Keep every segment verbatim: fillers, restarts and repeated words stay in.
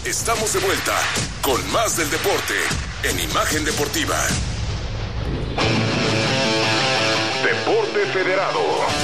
Estamos de vuelta con más del deporte en Imagen Deportiva. Deporte Federado.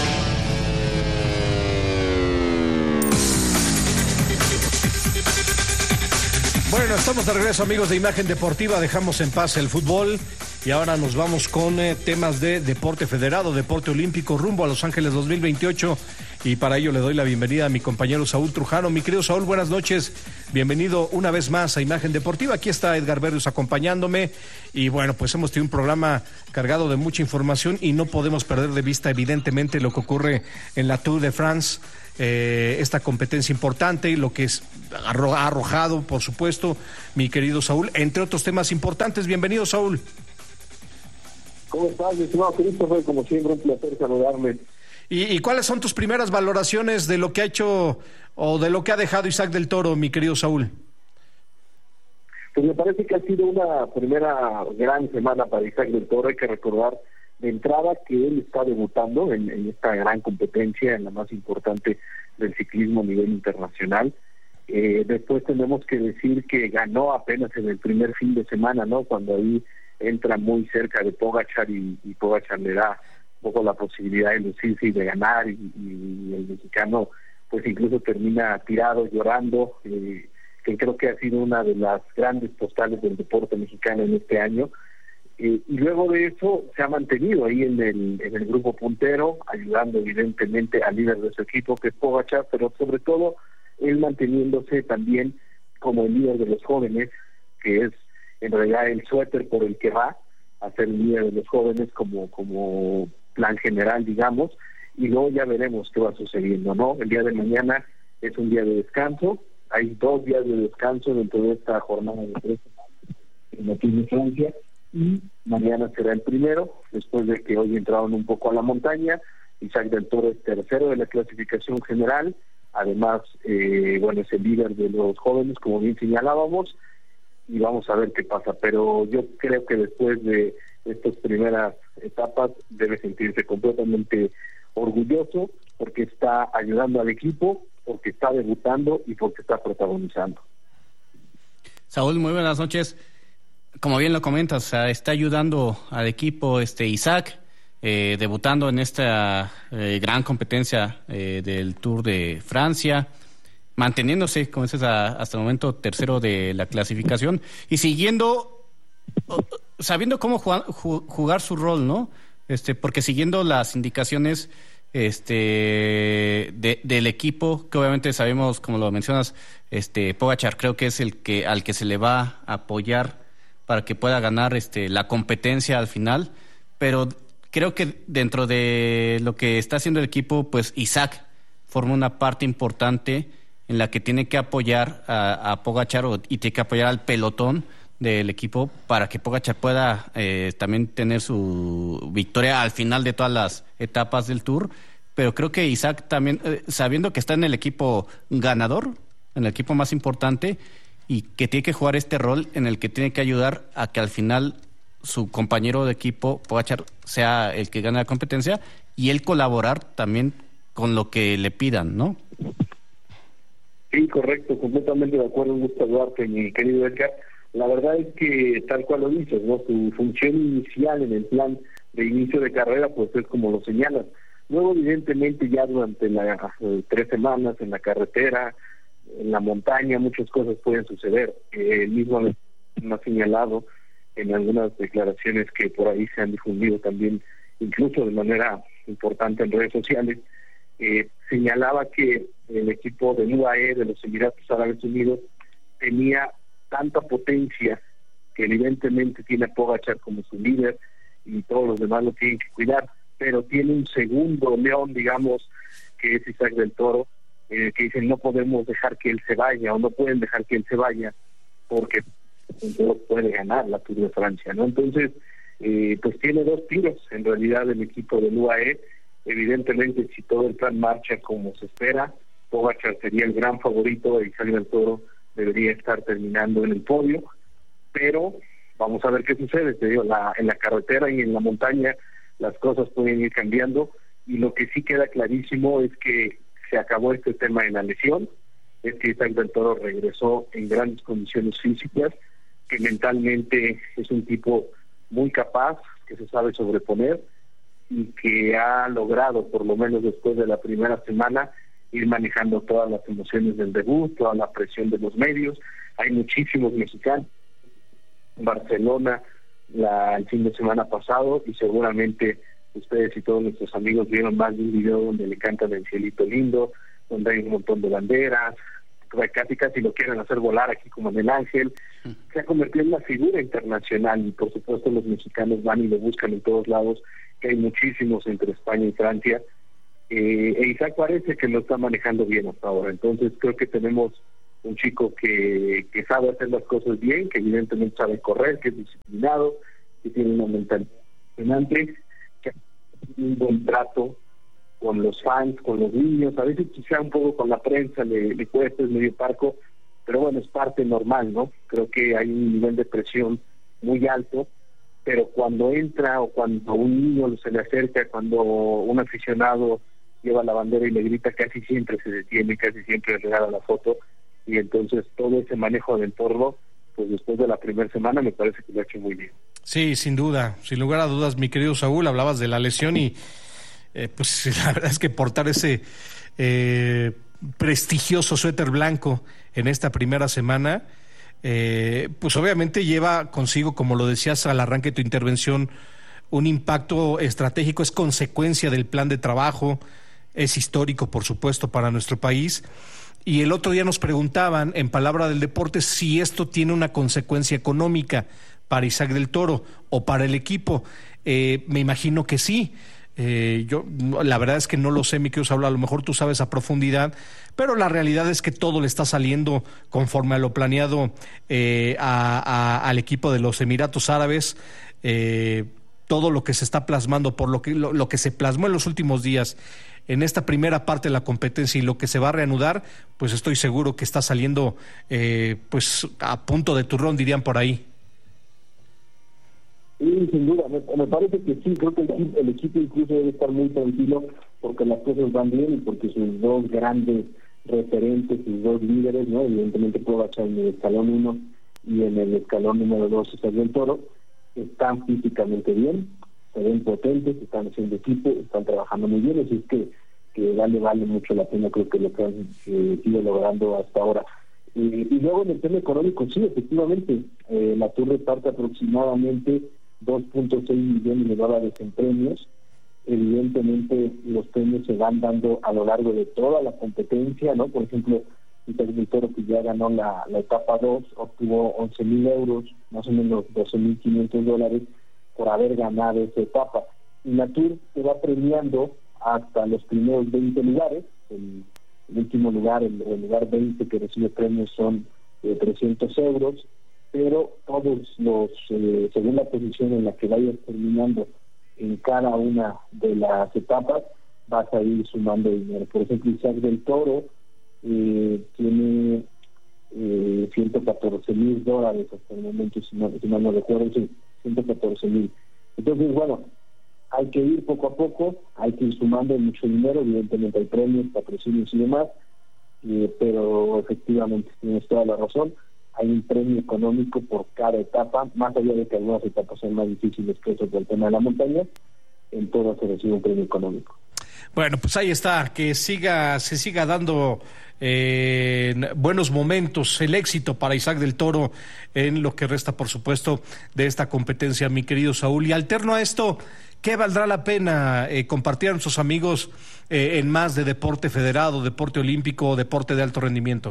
Bueno, estamos de regreso, amigos de Imagen Deportiva. Dejamos en paz el fútbol y ahora nos vamos con eh, temas de deporte federado, deporte olímpico, rumbo a Los Ángeles dos mil veintiocho. Y para ello le doy la bienvenida a mi compañero Saúl Trujano. Mi querido Saúl, buenas noches. Bienvenido una vez más a Imagen Deportiva. Aquí está Edgar Berrios acompañándome. Y bueno, pues hemos tenido un programa cargado de mucha información y no podemos perder de vista, evidentemente, lo que ocurre en la Tour de France. Eh, esta competencia importante y lo que es, ha arrojado, por supuesto, mi querido Saúl, entre otros temas importantes. Bienvenido, Saúl. ¿Cómo estás, mi estimado Christopher? Como siempre, un placer saludarme. ¿Y, ¿Y cuáles son tus primeras valoraciones de lo que ha hecho o de lo que ha dejado Isaac del Toro, mi querido Saúl? Pues me parece que ha sido una primera gran semana para Isaac del Toro. Hay que recordar de entrada que él está debutando en, en esta gran competencia, en la más importante del ciclismo a nivel internacional. Eh, después tenemos que decir que ganó apenas en el primer fin de semana, ¿no? Cuando ahí entra muy cerca de Pogačar y, y Pogačar le da un poco la posibilidad de lucirse y de ganar, y, y el mexicano pues incluso termina tirado, llorando, eh, que creo que ha sido una de las grandes postales del deporte mexicano en este año. Eh, y luego de eso se ha mantenido ahí en el, en el grupo puntero, ayudando evidentemente al líder de su equipo, que es Pogačar, pero sobre todo él manteniéndose también como el líder de los jóvenes, que es en realidad el suéter por el que va a ser el líder de los jóvenes como, como plan general, digamos, y luego ya veremos qué va sucediendo, ¿no? El día de mañana es un día de descanso, hay dos días de descanso dentro de esta jornada de tres semanas en la Tour de Francia, y mañana será el primero, después de que hoy entraron un poco a la montaña. Isaac del Toro es tercero de la clasificación general, además, eh, bueno, es el líder de los jóvenes, como bien señalábamos, y vamos a ver qué pasa, pero yo creo que después de estas primeras etapas debe sentirse completamente orgulloso, porque está ayudando al equipo, porque está debutando y porque está protagonizando. Saúl, muy buenas noches. Como bien lo comentas, o sea, está ayudando al equipo este Isaac, eh, debutando en esta eh, gran competencia eh, del Tour de Francia, manteniéndose, como dices, a, hasta el momento tercero de la clasificación y siguiendo, sabiendo cómo jugar, jugar su rol, ¿no? Este, porque siguiendo las indicaciones este de, del equipo, que obviamente sabemos, como lo mencionas, este Pogačar creo que es el que al que se le va a apoyar para que pueda ganar este la competencia al final, pero creo que dentro de lo que está haciendo el equipo, pues Isaac forma una parte importante en la que tiene que apoyar a, a Pogačar y tiene que apoyar al pelotón del equipo para que Pogačar pueda eh, también tener su victoria al final de todas las etapas del Tour. Pero creo que Isaac también, eh, sabiendo que está en el equipo ganador, en el equipo más importante, y que tiene que jugar este rol en el que tiene que ayudar a que al final su compañero de equipo, Pogačar, sea el que gane la competencia y él colaborar también con lo que le pidan, ¿no? Sí, correcto, completamente de acuerdo, un gusto saludarte, mi querido Edgar. La verdad es que tal cual lo dices, ¿no? Su función inicial en el plan de inicio de carrera, pues es como lo señalas. Luego, evidentemente, ya durante las eh, tres semanas en la carretera, en la montaña, muchas cosas pueden suceder. Eh, el mismo me ha señalado en algunas declaraciones que por ahí se han difundido también, incluso de manera importante en redes sociales, eh, señalaba que el equipo del U A E de los Emiratos Árabes Unidos tenía tanta potencia que evidentemente tiene a Pogačar como su líder y todos los demás lo tienen que cuidar, pero tiene un segundo león, digamos, que es Isaac del Toro, eh, que dicen no podemos dejar que él se vaya o no pueden dejar que él se vaya porque no puede ganar la Tour de Francia, ¿no? Entonces, eh, pues tiene dos tiros en realidad el equipo del U A E. Evidentemente, si todo el plan marcha como se espera, Pogačar sería el gran favorito y Isaac del Toro debería estar terminando en el podio, pero vamos a ver qué sucede. Te digo, la, en la carretera y en la montaña las cosas pueden ir cambiando, y lo que sí queda clarísimo es que se acabó este tema de la lesión. es que Isaac del Toro regresó en grandes condiciones físicas, que mentalmente es un tipo muy capaz, que se sabe sobreponer y que ha logrado, por lo menos después de la primera semana, ir manejando todas las emociones del debut, toda la presión de los medios. Hay muchísimos mexicanos en Barcelona la, el fin de semana pasado, y seguramente ustedes y todos nuestros amigos vieron más de un video donde le cantan El Cielito Lindo, donde hay un montón de banderas, casi casi lo quieren hacer volar aquí como en el Ángel. Se ha convertido en una figura internacional, y por supuesto los mexicanos van y lo buscan en todos lados, que hay muchísimos entre España y Francia, eh, e Isaac parece que lo está manejando bien hasta ahora. Entonces creo que tenemos un chico que, que sabe hacer las cosas bien, que evidentemente sabe correr, que es disciplinado, que tiene una mentalidad impresionante, que hace un buen trato con los fans, con los niños. A veces quizá un poco con la prensa le, le cuesta, es medio parco, pero bueno, es parte normal, ¿no? Creo que hay un nivel de presión muy alto, pero cuando entra o cuando un niño se le acerca, cuando un aficionado lleva la bandera y le grita, casi siempre se detiene, casi siempre le regala la foto, y entonces todo ese manejo del entorno, pues después de la primera semana me parece que lo ha hecho muy bien. Sí, sin duda, sin lugar a dudas, mi querido Saúl, hablabas de la lesión y eh, pues la verdad es que portar ese eh, prestigioso suéter blanco en esta primera semana, eh, pues obviamente lleva consigo, como lo decías al arranque de tu intervención, un impacto estratégico, es consecuencia del plan de trabajo, es histórico, por supuesto, para nuestro país. Y el otro día nos preguntaban, en Palabra del Deporte, si esto tiene una consecuencia económica para Isaac del Toro o para el equipo. Eh, me imagino que sí. Eh, yo, la verdad es que no lo sé, mi querido Saúl, a lo mejor tú sabes a profundidad, pero la realidad es que todo le está saliendo conforme a lo planeado eh, a, a, al equipo de los Emiratos Árabes. Eh, todo lo que se está plasmando, por lo que, lo, lo que se plasmó en los últimos días en esta primera parte de la competencia y lo que se va a reanudar, pues estoy seguro que está saliendo eh, pues a punto de turrón, dirían por ahí. Sí, sin duda, me, me parece que sí, creo que el, el equipo incluso debe estar muy tranquilo porque las cosas van bien y porque sus dos grandes referentes, sus dos líderes, ¿no? Evidentemente Pogačar en el escalón uno y en el escalón número dos Isaac del Toro, están físicamente bien, se ven potentes, están haciendo equipo, están trabajando muy bien, así es que, que vale, vale mucho la pena, creo que lo que han eh, ido logrando hasta ahora. Eh, y luego en el tema económico, sí, efectivamente, eh, la Tour reparte aproximadamente dos punto seis millones de dólares en premios. Evidentemente los premios se van dando a lo largo de toda la competencia, ¿no? Por ejemplo, Isaac del Toro, que ya ganó la, la etapa dos, obtuvo once mil euros, más o menos doce mil quinientos dólares, por haber ganado esa etapa. Y la Tour se va premiando hasta los primeros veinte lugares. El, el último lugar, el, el lugar veinte que recibe premios son eh, trescientos euros, pero todos los, eh, según la posición en la que vayas terminando en cada una de las etapas, vas a ir sumando dinero. Por ejemplo, Isaac del Toro eh, tiene eh, ciento catorce mil dólares hasta el momento, si no, si no me recuerdo, sí, ciento catorce mil. Entonces, bueno, hay que ir poco a poco, hay que ir sumando mucho dinero, evidentemente hay premios, patrocinios y demás, eh, pero efectivamente tienes toda la razón, hay un premio económico por cada etapa, más allá de que algunas etapas son más difíciles que otras por el tema de la montaña, en todas se recibe un premio económico. Bueno, pues ahí está, que siga, se siga dando eh, buenos momentos, el éxito para Isaac del Toro en lo que resta, por supuesto, de esta competencia, mi querido Saúl. Y alterno a esto, ¿qué valdrá la pena eh, compartir a nuestros amigos eh, en más de deporte federado, deporte olímpico, deporte de alto rendimiento?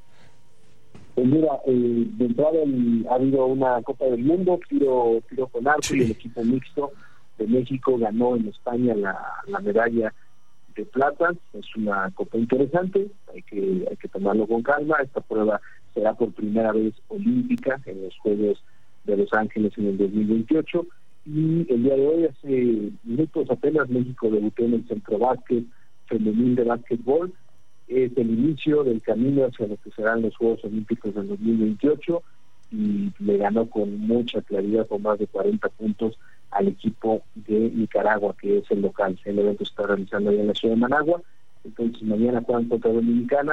Pues mira, eh, de entrada el, ha habido una Copa del Mundo, tiro, tiro con arco, sí. Y el equipo mixto de México ganó en España la, la medalla de plata. Es una copa interesante, hay que hay que tomarlo con calma. Esta prueba será por primera vez olímpica en los Juegos de Los Ángeles en el dos mil veintiocho, y el día de hoy, hace minutos apenas, México debutó en el Centro Básquet Femenil de Básquetbol. Es el inicio del camino hacia lo que serán los Juegos Olímpicos del dos mil veintiocho, y le ganó con mucha claridad, con más de cuarenta puntos, al equipo de Nicaragua, que es el local. El evento se está realizando allá en la ciudad de Managua. Entonces mañana juegan contra Dominicana,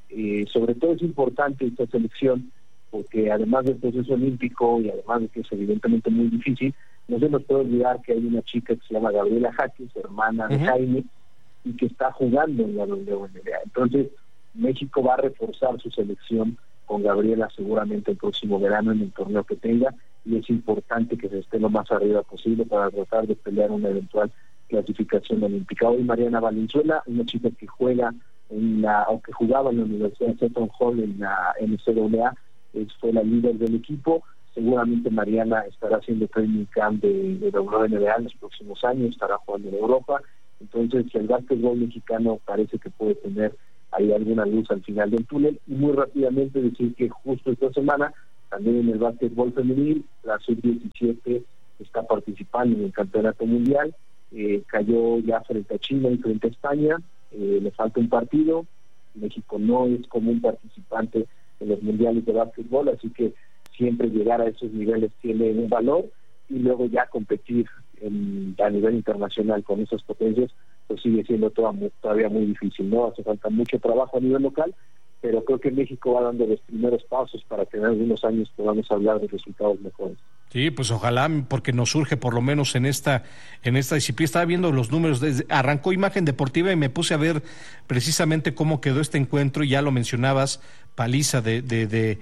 Eh, sobre todo es importante esta selección porque además del proceso olímpico y además de que es evidentemente muy difícil, no se nos puede olvidar que hay una chica que se llama Gabriela Jaques, hermana de uh-huh. Jaime, y que está jugando en la W N B A. Entonces, México va a reforzar su selección con Gabriela seguramente el próximo verano en el torneo que tenga, y es importante que se esté lo más arriba posible para tratar de pelear una eventual clasificación olímpica. Hoy Mariana Valenzuela, una chica que juega en la, o que jugaba en la Universidad de Seton Hall en la N C A A, es, fue la líder del equipo. Seguramente Mariana estará haciendo training camp de, de la W N B A en los próximos años, estará jugando en Europa. Entonces el básquetbol mexicano parece que puede tener ahí alguna luz al final del túnel. Y muy rápidamente decir que justo esta semana, también en el básquetbol femenil, la sub diecisiete está participando en el campeonato mundial, eh, cayó ya frente a China y frente a España, eh, le falta un partido. México no es como un participante en los mundiales de básquetbol, así que siempre llegar a esos niveles tiene un valor, y luego ya competir en, a nivel internacional con esas potencias, pues sigue siendo toda, todavía muy difícil, ¿no? Hace falta mucho trabajo a nivel local, pero creo que México va dando los primeros pasos para que en algunos años podamos hablar de resultados mejores. Sí, pues ojalá, porque nos surge por lo menos en esta en esta disciplina. Estaba viendo los números, desde, arrancó Imagen Deportiva y me puse a ver precisamente cómo quedó este encuentro, y ya lo mencionabas, paliza de, de, de,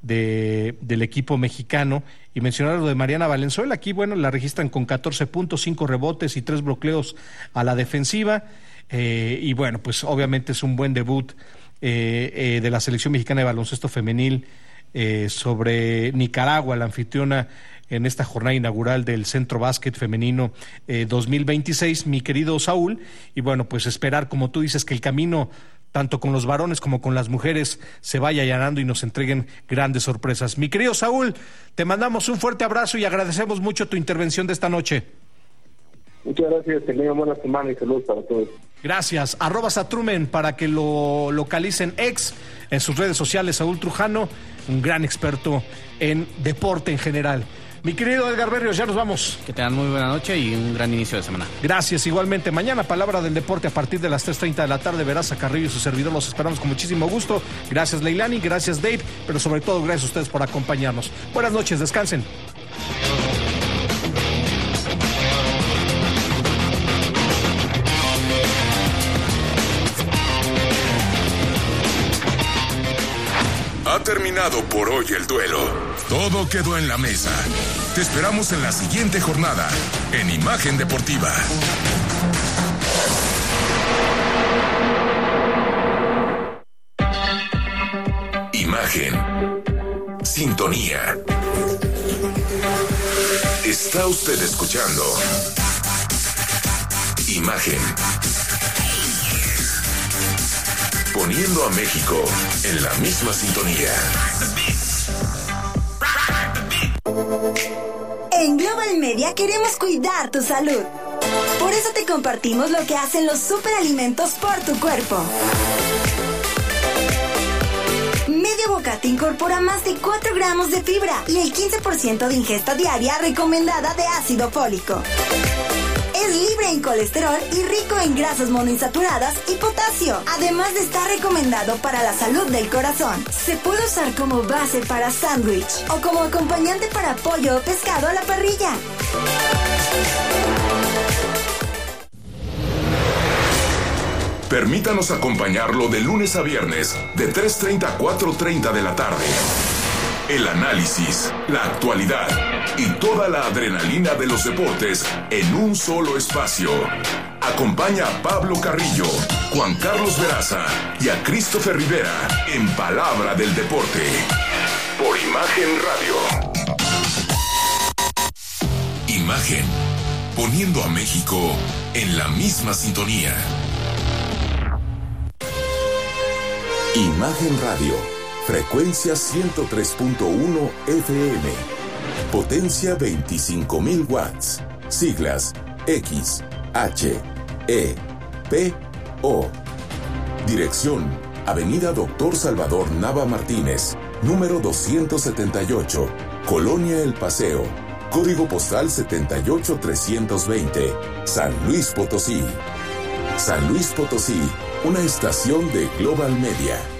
de del equipo mexicano, y mencionar lo de Mariana Valenzuela. Aquí, bueno, la registran con catorce puntos, cinco rebotes y tres bloqueos a la defensiva, eh, y bueno, pues obviamente es un buen debut eh, eh, de la selección mexicana de baloncesto femenil eh, sobre Nicaragua, la anfitriona en esta jornada inaugural del Centro Básquet Femenino eh, dos mil veintiséis, mi querido Saúl, y bueno, pues esperar, como tú dices, que el camino tanto con los varones como con las mujeres se vaya allanando y nos entreguen grandes sorpresas. Mi querido Saúl, te mandamos un fuerte abrazo y agradecemos mucho tu intervención de esta noche. Muchas gracias, tengan buena semana y saludos para todos. Gracias. Arroba Satrumen para que lo localicen, ex en sus redes sociales. Saúl Trujano, un gran experto en deporte en general. Mi querido Edgar Berrios, ya nos vamos. Que tengan muy buena noche y un gran inicio de semana. Gracias, igualmente. Mañana, Palabra del Deporte a partir de las tres treinta de la tarde. Verás a Carrillo y su servidor. Los esperamos con muchísimo gusto. Gracias, Leilani. Gracias, Dave. Pero sobre todo, gracias a ustedes por acompañarnos. Buenas noches, descansen. Ha terminado por hoy el duelo. Todo quedó en la mesa. Te esperamos en la siguiente jornada en Imagen Deportiva. Imagen. Sintonía. Está usted escuchando Imagen. Poniendo a México en la misma sintonía. En Global Media queremos cuidar tu salud. Por eso te compartimos lo que hacen los superalimentos por tu cuerpo. Medio bocata incorpora más de cuatro gramos de fibra y el quince por ciento de ingesta diaria recomendada de ácido fólico. Es libre en colesterol y rico en grasas monoinsaturadas y potasio, además de estar recomendado para la salud del corazón. Se puede usar como base para sándwich o como acompañante para pollo o pescado a la parrilla. Permítanos acompañarlo de lunes a viernes, de tres treinta a cuatro treinta de la tarde. El análisis, la actualidad y toda la adrenalina de los deportes en un solo espacio. Acompaña a Pablo Carrillo, Juan Carlos Veraza y a Christopher Rivera en Palabra del Deporte. Por Imagen Radio. Imagen. Poniendo a México en la misma sintonía. Imagen Radio. Frecuencia ciento tres punto uno F M. Potencia veinticinco mil watts. Siglas X, H, E, P, O. Dirección: Avenida Doctor Salvador Nava Martínez, número doscientos setenta y ocho, Colonia El Paseo. Código postal setenta y ocho trescientos veinte, San Luis Potosí. San Luis Potosí, una estación de Global Media.